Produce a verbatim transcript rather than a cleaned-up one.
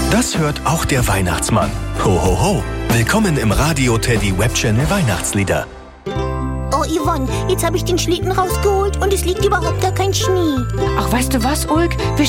Das hört auch der Weihnachtsmann. Ho, ho, ho. Willkommen im Radio Teddy Web Channel Weihnachtslieder. Oh, Yvonne, jetzt habe ich den Schlitten rausgeholt und es liegt überhaupt gar kein Schnee. Ach, weißt du was, Ulk? Wir